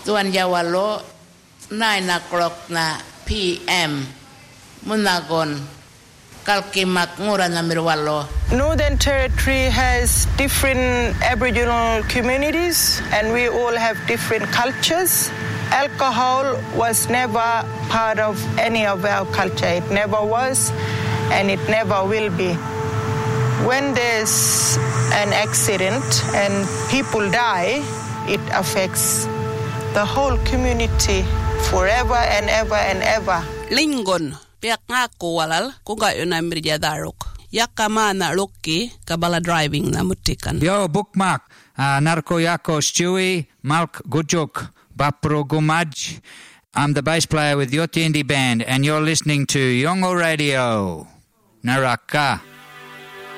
Tuan Jawalo 9 o'clock na PM Munagon Kalkimak Ngurana Mirwalo. Northern Territory has different Aboriginal communities and we all have different cultures. Alcohol was never part of any of our culture. It never was and it never will be. When there's an accident and people die, it affects the whole community forever and ever and ever. Lingon piak ngaku walal kuga yuna mirjadaruk. Yakamana lukki kabala driving na mutikan. Yo bookmark Narko Yako Stewie Malk Gujuk Bapro Gumaj. I'm the bass player with Yotindi Band and you're listening to Yongo Radio. Naraka.